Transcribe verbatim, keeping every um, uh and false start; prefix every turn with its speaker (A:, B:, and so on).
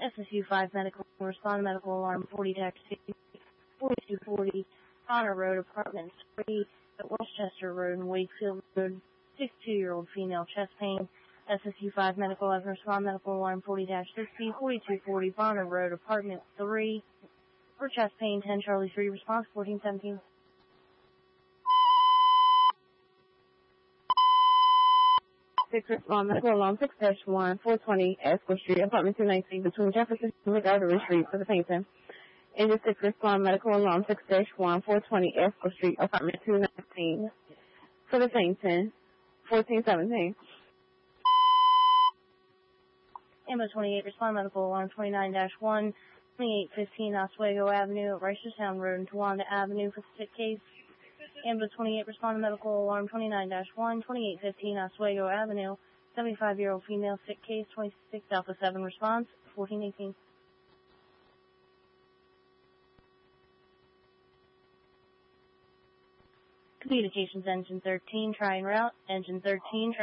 A: S S U five Medical, respond medical alarm forty forty-two forty, Honor Road, apartment three, at Westchester Road and Wakefield Road, sixty-two-year-old female, chest pain. S S U five Medical, as respond medical alarm forty sixty, forty-two forty, Bonner Road, apartment three, for chest pain, ten Charlie three, response fourteen seventeen.
B: Six respond medical alarm six dash one four twenty Esco Street, apartment two nineteen, between Jefferson and McArdary Street for the Painting. Engine six respond medical alarm six dash one four twenty Esco Street, apartment two nineteen for the Painting. fourteen seventeen.
A: Ambulance twenty-eight, respond medical alarm twenty-nine dash one, twenty-eight fifteen Oswego Avenue, Reisterstown Road and Towanda Avenue for the sick case. Ambulance twenty-eight, respond medical alarm twenty-nine dash one, twenty-eight fifteen Oswego Avenue, seventy-five-year-old female, sick case, twenty-six Alpha seven response, fourteen eighteen. Communications engine thirteen, trying route, engine thirteen,